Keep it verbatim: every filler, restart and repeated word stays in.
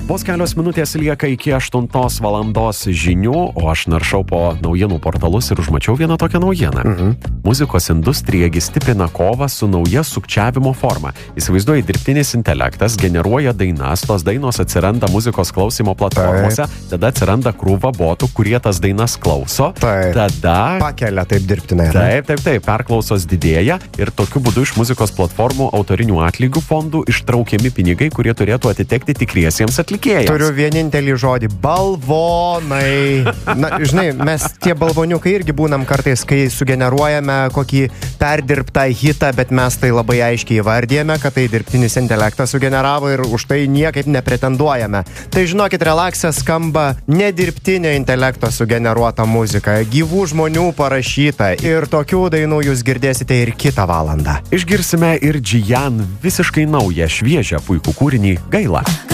Vos kelios minutės lieka iki aštuntos valandos žinių, o aš naršau po naujienų portalus ir užmačiau vieną tokią naujieną. Mhm. Muzikos industrija stiprina kovą su nauja sukčiavimo forma. Įsivaizduoji, dirbtinis intelektas generuoja dainas, tos dainos atsiranda muzikos klausimo platformose, taip. Tada atsiranda krūva botų, kurie tas dainas klauso, taip. Tada... Pakelia taip dirbtinai. Taip, taip, taip, perklausos didėja ir tokiu būdu iš muzikos platformų autorinių atlygių fondų ištraukiami pinigai, kurie turėtų atitekti tikriesiems atlikėjams. Turiu vienintelį žodį – balvonai. Na, žinai, mes tie balvoniukai irgi būnam kartais, kai sugeneruojame kokį perdirbtą hitą, bet mes tai labai aiškiai įvardėjame, kad tai dirbtinis intelektas sugeneravo ir už tai niekaip nepretenduojame. Tai žinokit, relaksė skamba nedirbtinio intelekto sugeneruota muzika, gyvų žmonių parašyta ir tokių dainų jūs girdėsite ir kitą valandą. Išgirsime ir Džijan visiškai naują, šviežią, puikų kūrinį Gaila.